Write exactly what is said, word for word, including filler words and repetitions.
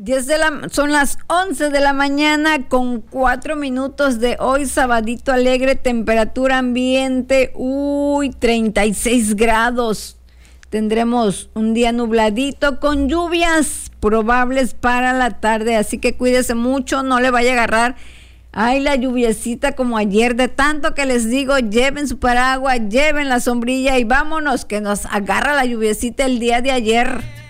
diez de la, son las once de la mañana con cuatro minutos de hoy, sabadito alegre, temperatura ambiente, uy, treinta y seis grados. Tendremos un día nubladito con lluvias probables para la tarde, así que cuídese mucho, no le vaya a agarrar, ay, la lluviecita como ayer, de tanto que les digo, lleven su paraguas, lleven la sombrilla y vámonos, que nos agarra la lluviecita el día de ayer.